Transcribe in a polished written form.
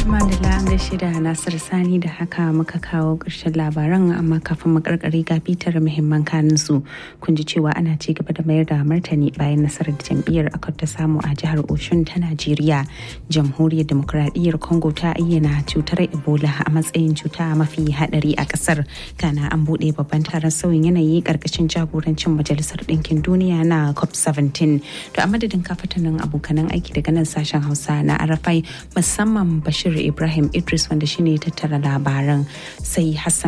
Tuma da la'an shida Nasir Sani da haka muka kawo ƙarshen labaran amma kafin mu karkare ga bitar muhimman kaninsu kun ji cewa ana ci gaba da mayar da martani bayan nasarar da jam'iyyar aka ta samu a jihar Oshun ta Najeriya. Jamhuriyar Demokradiyyar Congo ta ayyana cutar Ebola a matsayin cuta mafi hadari a kasar. Kana an bude babban taron sauyin yanayi karkashin jagorancin Majalisar Ɗinkin Duniya na COP17. To a madadin kafatanin abokanan aiki daga nan sashen Hausa na Arafai musamman Bashir Ibrahim Idris wanda shine tattara labaran sai Hassan